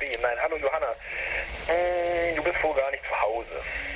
Nein, hallo Johanna. Du bist wohl gar nicht zu Hause.